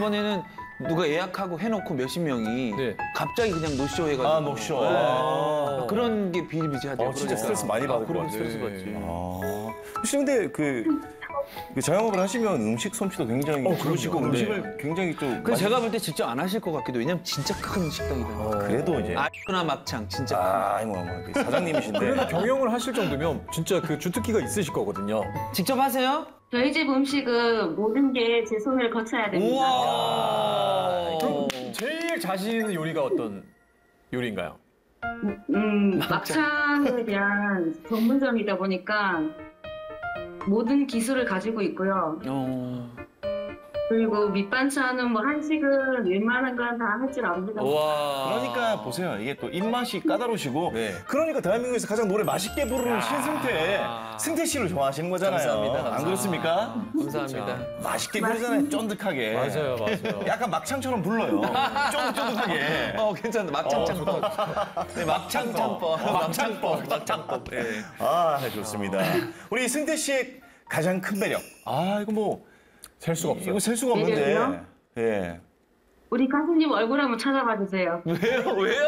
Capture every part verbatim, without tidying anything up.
지난번에는 누가 예약하고 해놓고 몇십 명이 네. 갑자기 그냥 노쇼 해가지고. 아, 노쇼. 네. 아. 그런 게 비일비재하대요. 어, 진짜 그러니까. 스트레스 많이 받을 것 그런 같아요. 스트레스 받지. 아. 혹시 근데 그, 그 자영업을 하시면 음식 솜씨도 굉장히 어, 좋으시고 그럼요. 음식을 굉장히 좀 그 많이- 제가 볼 때 직접 안 하실 것 같기도. 왜냐면 진짜 큰 식당이잖아요. 그래도 이제 아이나 막창 진짜 큰. 아, 뭐, 뭐 그 사장님이신데 그래도 경영을 하실 정도면 진짜 그 주특기가 있으실 거거든요. 직접 하세요? 저희 집 음식은 모든 게 제 손을 거쳐야 됩니다. 우와. 그럼 제일 자신 있는 요리가 어떤 요리인가요? 음, 막창에 대한 전문점이다 보니까 모든 기술을 가지고 있고요. 어. 그리고 밑반찬은 뭐 한식은 웬만한 건 다 할 줄 압니다. 와. 그러니까 보세요. 이게 또 입맛이 까다로우시고 네. 그러니까 대한민국에서 가장 노래 맛있게 부르는 야. 신승태 승태 씨를 좋아하하시는 거잖아요. 감사합니다. 감사합니다. 안 그렇습니까? 감사합니다. 맛있게 부르잖아요. 쫀득하게. 맞아요, 맞아요. 약간 막창처럼 불러요. 쫀득쫀득하게. 어 괜찮다. 막창 짬뽕. 네, 막창 짬뽕. 막창법. 막창법. 네. 아, 좋습니다. 우리 승태 씨의 가장 큰 매력. 아, 이거 뭐 셀 수가 없어요. 이거 셀 수가 없는데. 매력이요? 예. 우리 가수님 얼굴 한번 찾아봐 주세요. 왜요? 왜요?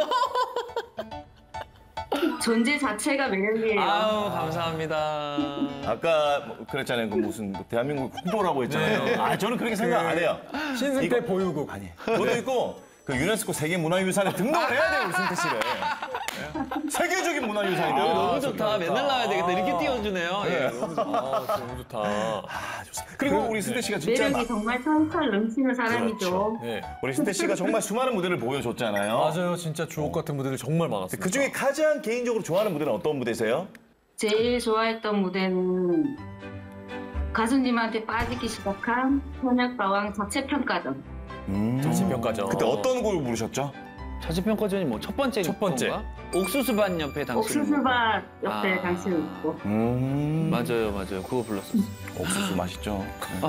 존재 자체가 매력이에요. 아우 감사합니다. 아까 뭐 그랬잖아요. 그 무슨 뭐 대한민국 국보라고 했잖아요. 아, 저는 그렇게 생각 안 해요. 신승태 이거- 보유국. 아니, 그것도 있고 그 유네스코 세계문화유산에 등록을 해야 돼요, 우리 승태 씨를. 예? 세계적인 문화유산인데. 아, 요 너무 좋다. 맨날 나와야 되겠다. 이렇게 띄워주네요. 예. 아, 너무 좋다. 아, 좋습니다. 그리고 우리 승태 씨가 진짜 매력이 막- 정말 털털 넘치는 사람이죠. 그렇죠. 네. 우리 승태 씨가 정말 수많은 무대를 보여줬잖아요. 맞아요. 진짜 주옥 같은 무대들 정말 많았어요. 그 중에 가장 개인적으로 좋아하는 무대는 어떤 무대세요? 제일 좋아했던 무대는 가수님한테 빠지기 시작한 현역가왕 자체평가전. 음. 자신평가죠. 그때 어떤 곡을 부르셨죠? 자치평가전이 뭐 첫 번째 첫 번째. 건가? 옥수수밭 옆에 당신. 옥수수밭 옆에 아. 당신을 있고. 음. 맞아요, 맞아요. 그거 불렀었어. 옥수수 맛있죠.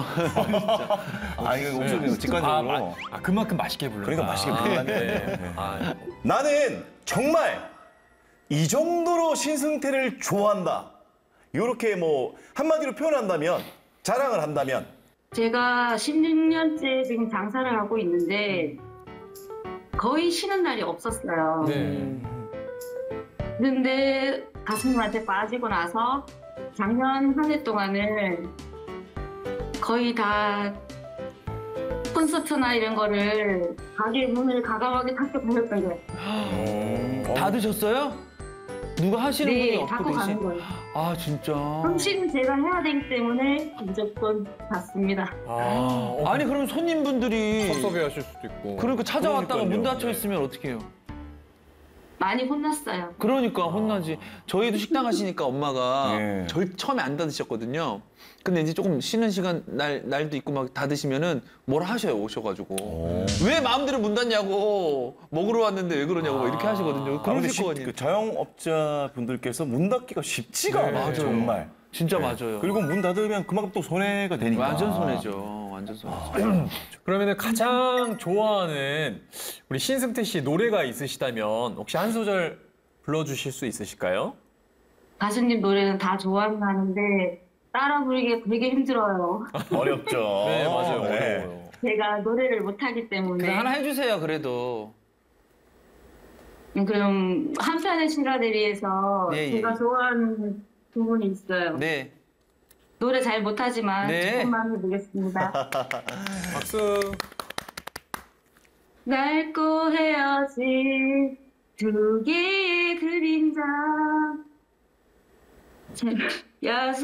아, 이거 옥수수 직관적으로. 아, 마- 아, 그만큼 맛있게 부른다. 그러니까 맛있게 부른다는 네. 거예요. 아, 나는 정말 이 정도로 신승태를 좋아한다. 이렇게 뭐 한마디로 표현한다면, 자랑을 한다면. 제가 십육 년째 지금 장사를 하고 있는데 거의 쉬는 날이 없었어요. 네. 근데 가수님한테 빠지고 나서 작년 한 해 동안은 거의 다 콘서트나 이런 거를 가게 문을 가감하게 닫고 다녔던 거예요. 음. 다 드셨어요? 누가 하시는 분이 네, 없고 닫고 가는 대신? 거예요. 아 진짜. 음식은 제가 해야 되기 때문에 무조건 닫습니다. 아, 어, 아니 그럼 손님분들이 섭섭해하실 수도 있고. 그러니까 찾아왔다가 문 그러니까요. 닫혀 있으면 어떻게 해요? 많이 혼났어요. 그러니까 혼나지. 저희도 식당 하시니까 엄마가 네. 저희 처음에 안 닫으셨거든요. 근데 이제 조금 쉬는 시간 날 날도 있고 막 닫으시면은 뭐라 하셔요 오셔가지고 왜 마음대로 문 닫냐고 먹으러 왔는데 왜 그러냐고 막 이렇게 하시거든요. 아, 근데 그러실 쉽- 거 아니에요. 그 자영업자분들께서 문 닫기가 쉽지가 네, 않아요. 맞아요. 정말. 진짜 맞아요. 그리고 문 닫으면 그만큼 또 손해가 되니까. 완전 손해죠. 완전 손해죠. 그러면 가장 좋아하는 우리 신승태 씨 노래가 있으시다면 혹시 한 소절 불러주실 수 있으실까요? 가수님 노래는 다 좋아는 하는데 따라 부르기가 되게 힘들어요. 어렵죠. 네, 맞아요. 네. 어려워요. 제가 노래를 못하기 때문에. 그래 하나 해주세요 그래도. 음, 그럼 한 편의 시간을 위해서 네, 예. 제가 좋아하는 부분이 있어요. 네. 노래 잘 못하지만 네. 조금만 해보겠습니다. 박수. 낡고 헤어진 두 개의 그림자 야수